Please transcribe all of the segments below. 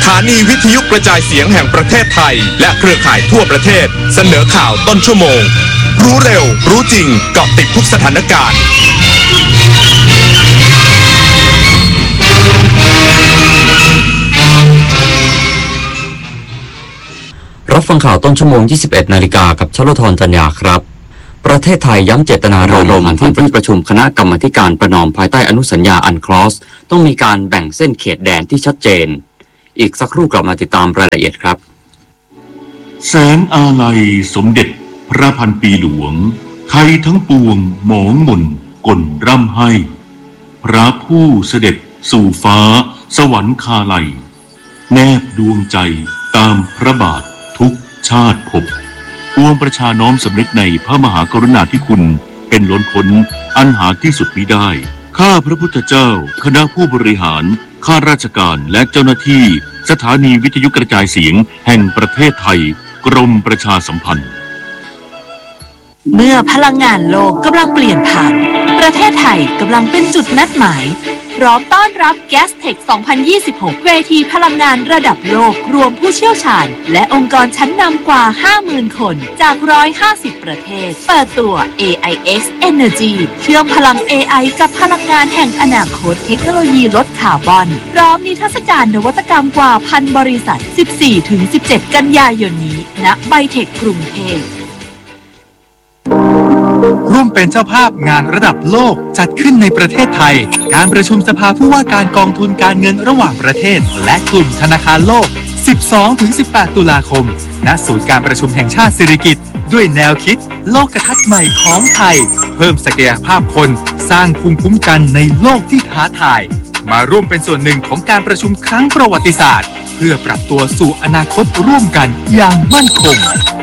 ถานีวิทยุกระจายเสียงแห่งประเทศไทยและเครือข่ายทั่วประเทศเสนอข่าวต้นชั่วโมงรู้เร็วรู้จริงเกาะติดทุกสถานการณ์รับฟังข่าวต้นชั่วโมง 21 นาฬิกากับชลธร จัญญาครับประเทศไทยย้ำเจตนารมณ์ที่ประชุมคณะกรรมาการประนอมภายใต้อนุสัญญาอันคลอสต้องมีการแบ่งเส้นเขตแดนที่ชัดเจนอีกสักครู่กลับมาติดตามรายละเอียดครับแสงอาลัยสมเด็จพระพันปีหลวงไทยทั้งปวงหมองมนกลร่ำให้พระผู้เสด็จสู่ฟ้าสวรรคาลัยแนบดวงใจตามพระบาททุกชาติภพปวงประชาน้อมสำนึกในพระมหากรุณาธิคุณเป็นล้นพ้นอันหาที่สุดมิได้ข้าพระพุทธเจ้าคณะผู้บริหารข้าราชการและเจ้าหน้าที่สถานีวิทยุกระจายเสียงแห่งประเทศไทยกรมประชาสัมพันธ์เมื่อพลังงานโลกกำลังเปลี่ยนผ่านประเทศไทยกำลังเป็นจุดนัดหมายพร้อมต้อนรับ Gastech 2026 เวทีพลังงานระดับโลกรวมผู้เชี่ยวชาญและองค์กรชั้นนำกว่า 50,000 คนจาก 150 ประเทศเปิดตัว AIX Energy เชื่อมพลัง AI กับพลังงานแห่งอนาคตเทคโนโลยีลดคาร์บอนพร้อมนิทรรศการนวัตกรรมกว่า 1,000 บริษัท 14-17 กันยายนนี้ณไบเทคกรุงเทพร่วมเป็นเจ้าภาพงานระดับโลกจัดขึ้นในประเทศไทยการประชุมสภาผู้ว่าการกองทุนการเงินระหว่างประเทศและกลุ่มธนาคารโลก 12-18 ตุลาคมณศูนย์การประชุมแห่งชาติสิริกิติ์ด้วยแนวคิดโลกทัศน์ใหม่ของไทยเพิ่มศักยภาพคนสร้างภูมิคุ้มกันในโลกที่ท้าทายมาร่วมเป็นส่วนหนึ่งของการประชุมครั้งประวัติศาสตร์เพื่อปรับตัวสู่อนาคตร่วมกันอย่างมั่นคง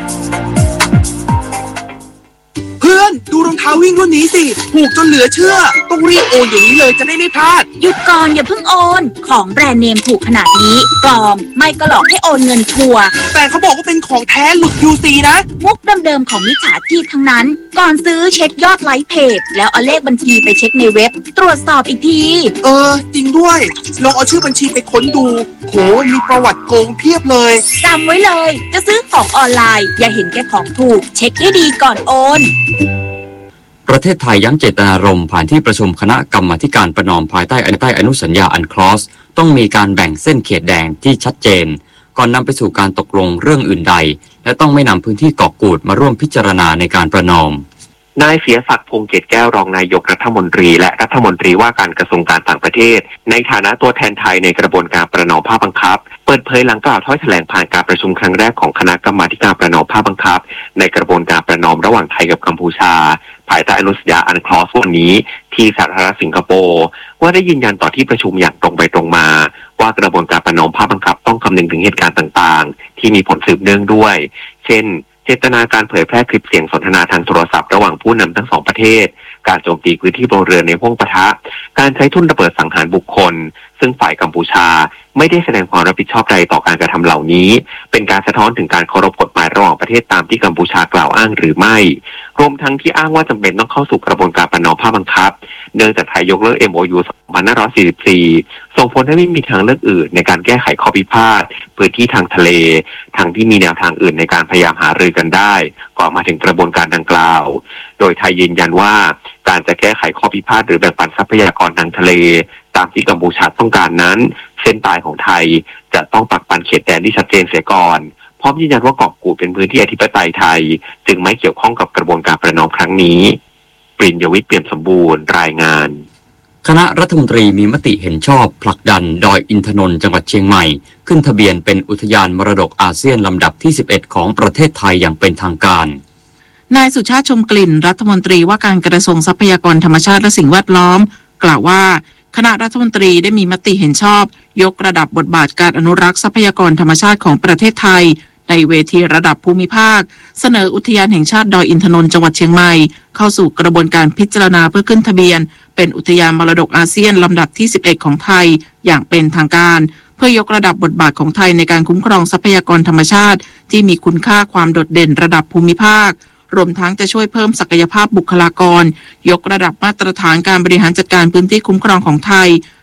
ดูรองเท้าวิ่งรุ่นนี้สิถูกจนเหลือเชื่อต้องรีบโอนอย่างนี้เลยจะได้ไม่พลาดหยุดก่อนอย่าเพิ่งโอนของแบรนด์เนมถูกขนาดนี้ปลอมไม่ก็หลอกให้โอนเงินชัวร์แต่เขาบอกว่าเป็นของแท้หลุด QC นะมุกเดิมๆของมิจฉาชีพทั้งนั้นก่อนซื้อเช็คยอดไลค์เพจแล้วเอาเลขบัญชีไปเช็คในเว็บตรวจสอบอีกทีจริงด้วยลองเอาชื่อบัญชีไปค้นดูโหมีประวัติโกงเพียบเลยจำไว้เลยจะซื้อของออนไลน์อย่าเห็นแก่ของถูกเช็คให้ดีก่อนโอนประเทศไทยย้ำเจตนารมณ์ผ่านที่ประชุมคณะกรรมาการประนอมภายใต้อนุสัญญาอันคลอสต้องมีการแบ่งเส้นเขตแดนที่ชัดเจนก่อนนำไปสู่การตกลงเรื่องอื่นใดและต้องไม่นำพื้นที่เกาะกูดมาร่วมพิจารณาในการประนอมนายเสียศักดิ์พงษ์เกตแก้วรองนายกรัฐมนตรีและรัฐมนตรีว่าการกระทรวงการต่างประเทศในฐานะตัวแทนไทยในกระบวนการประนอมภาคบังคับเปิดเผยหลังกล่าวถ้อยแถลงผ่านการประชุมครั้งแรกของคณะกรรมาการประนอมภาคบังคับในกระบวนการประนอมระหว่างไทยกับกัมพูชาภายใต้อนุสัญญาอันคลอสวันนี้ที่สาธารณรัฐสิงคโปร์ว่าได้ยืนยันต่อที่ประชุมอย่างตรงไปตรงมาว่ากระบวนการประนอมภาคบังคับต้องคำนึงถึงเหตุการณ์ต่างๆที่มีผลสืบเนื่องด้วยเช่นเจตนาการเผยแพร่คลิปเสียงสนทนาทางโทรศัพท์ระหว่างผู้นำทั้งสองประเทศการโจมตีพื้นที่พลเรือนในห้วงปะทะการใช้ทุ่นระเบิดสังหารบุคคลซึ่งฝ่ายกัมพูชาไม่ได้แสดงความรับผิดชอบใดต่อการกระทำเหล่านี้เป็นการสะท้อนถึงการเคารพกฎหมายระหว่างประเทศตามที่กัมพูชากล่าวอ้างหรือไม่รวมทั้งที่อ้างว่าจำเป็นต้องเข้าสู่กระบวนการประนอมภาคบังคับเนื่องจากไทยยกเลิก MOU 2544ส่งผลให้ไม่มีทางเลือกอื่นในการแก้ไขข้อพิพาทพื้นที่ทางทะเลทางที่มีแนวทางอื่นในการพยายามหารือกันได้ก่อนมาถึงกระบวนการดังกล่าวโดยไทยยืนยันว่าการจะแก้ไขข้อพิพาทหรือแบ่งปันทรัพยากรทางทะเลตามที่กัมพูชาต้องการนั้นเส้นตายของไทยจะต้องปักปันเขตแดนที่ชัดเจนเสียก่อนพร้อมยืนยันว่าเกาะกูดเป็นพื้นที่อธิปไตยไทยจึงไม่เกี่ยวข้องกับกระบวนการประนอมครั้งนี้ปริญญวิทย์เปี่ยมสมบูรณ์รายงานคณะรัฐมนตรีมีมติเห็นชอบผลักดันดอยอินทนนท์จังหวัดเชียงใหม่ขึ้นทะเบียนเป็นอุทยานมรดกอาเซียนลำดับที่ 11 ของประเทศไทยอย่างเป็นทางการนายสุชาติชมกลิ่นรัฐมนตรีว่าการกระทรวงทรัพยากรธรรมชาติและสิ่งแวดล้อมกล่าวว่าคณะรัฐมนตรีได้มีมติเห็นชอบยกระดับบทบาทการอนุรักษ์ทรัพยากรธรรมชาติของประเทศไทยในเวทีระดับภูมิภาคเสนออุทยานแห่งชาติดอยอินทนนท์จังหวัดเชียงใหม่เข้าสู่กระบวนการพิจารณาเพื่อขึ้นทะเบียนเป็นอุทยานมรดกอาเซียนลำดับที่ 11 ของไทยอย่างเป็นทางการเพื่อยกระดับบทบาทของไทยในการคุ้มครองทรัพยากรธรรมชาติที่มีคุณค่าความโดดเด่นระดับภูมิภาครวมทั้งจะช่วยเพิ่มศักยภาพบุคลากรยกระดับมาตรฐานการบริหารจัดการพื้นที่คุ้มครองของไทย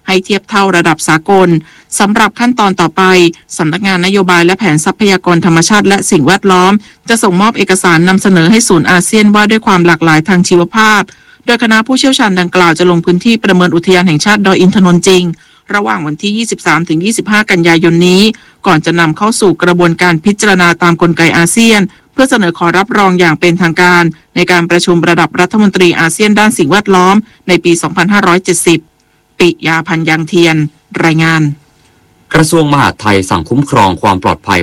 ให้เทียบเท่าระดับสากลสำหรับขั้นตอนต่อไปสำนักงานนโยบายและแผนทรัพยากรธรรมชาติและสิ่งแวดล้อมจะส่งมอบเอกสารนำเสนอให้ศูนย์อาเซียนว่าด้วยความหลากหลายทางชีวภาพโดยคณะผู้เชี่ยวชาญดังกล่าวจะลงพื้นที่ประเมินอุทยานแห่งชาติดอยอินทนนท์จริงระหว่างวันที่ 23-25 กันยายนนี้ก่อนจะนำเข้าสู่กระบวนการพิจารณาตามกลไกอาเซียนเพื่อเสนอขอรับรองอย่างเป็นทางการในการประชุมระดับรัฐมนตรีอาเซียนด้านสิ่งแวดล้อมในปี 2570 ปิยาพันธ์ยังเทียนรายงานกระทรวงมหาดไทยสั่งคุ้มครองความปลอดภัย